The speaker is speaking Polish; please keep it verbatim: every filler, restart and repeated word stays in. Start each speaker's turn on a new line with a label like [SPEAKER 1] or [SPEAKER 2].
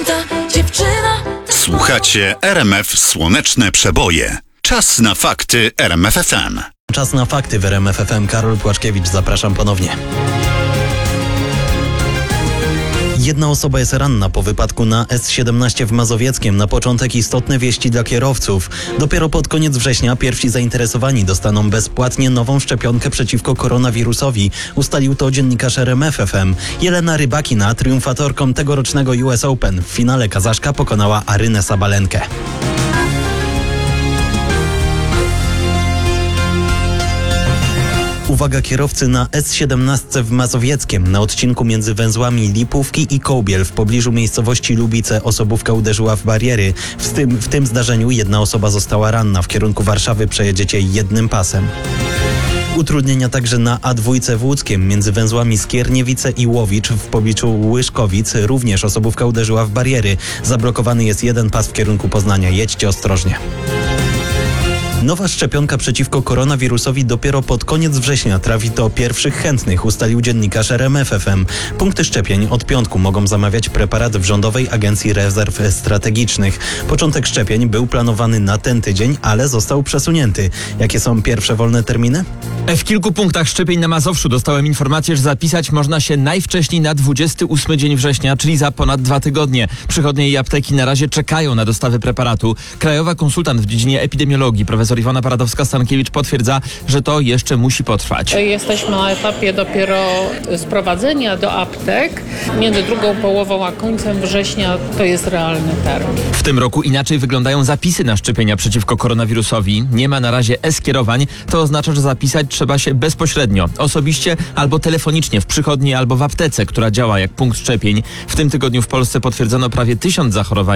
[SPEAKER 1] Słuchacie R M F Słoneczne Przeboje. Czas na fakty R M F F M.
[SPEAKER 2] Czas na fakty w R M F F M. Karol Płaczkiewicz, zapraszam ponownie. Jedna osoba jest ranna po wypadku na S siedemnaście w Mazowieckiem. Na początek istotne wieści dla kierowców. Dopiero pod koniec września pierwsi zainteresowani dostaną bezpłatnie nową szczepionkę przeciwko koronawirusowi. Ustalił to dziennikarz R M F F M. Jelena Rybakina, triumfatorką tegorocznego U S Open. W finale Kazaszka pokonała Arynę Sabalenkę. Uwaga kierowcy na S siedemnaście w Mazowieckiem. Na odcinku między węzłami Lipówki i Kołbiel w pobliżu miejscowości Lubice osobówka uderzyła w bariery. W tym, w tym zdarzeniu jedna osoba została ranna. W kierunku Warszawy przejedziecie jednym pasem. Utrudnienia także na A dwa w Łódzkiem między węzłami Skierniewice i Łowicz w pobliżu Łyszkowic. Również osobówka uderzyła w bariery. Zablokowany jest jeden pas w kierunku Poznania. Jedźcie ostrożnie. Nowa szczepionka przeciwko koronawirusowi dopiero pod koniec września trafi do pierwszych chętnych, ustalił dziennikarz R M F F M. Punkty szczepień od piątku mogą zamawiać preparat w Rządowej Agencji Rezerw Strategicznych. Początek szczepień był planowany na ten tydzień, ale został przesunięty. Jakie są pierwsze wolne terminy?
[SPEAKER 3] W kilku punktach szczepień na Mazowszu dostałem informację, że zapisać można się najwcześniej na dwudziesty ósmy dzień września, czyli za ponad dwa tygodnie. Przychodnie i apteki na razie czekają na dostawę preparatu. Krajowa konsultant w dziedzinie epidemiologii, profesor Iwona Paradowska-Stankiewicz, potwierdza, że to jeszcze musi potrwać.
[SPEAKER 4] Jesteśmy na etapie dopiero sprowadzenia do aptek. Między drugą połową a końcem września to jest realny termin.
[SPEAKER 3] W tym roku inaczej wyglądają zapisy na szczepienia przeciwko koronawirusowi. Nie ma na razie e-skierowań. To oznacza, że zapisać trzeba się bezpośrednio, osobiście albo telefonicznie w przychodni albo w aptece, która działa jak punkt szczepień. W tym tygodniu w Polsce potwierdzono prawie tysiąc zachorowań